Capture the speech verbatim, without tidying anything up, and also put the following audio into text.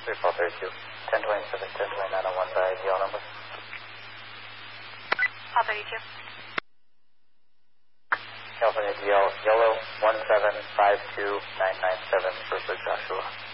three four thirty-two. ten twenty-seven, ten twenty-nine on one side, yellow number. Paul thirty-two. California D L, yellow one seven five two nine nine seven, Brooklyn Joshua.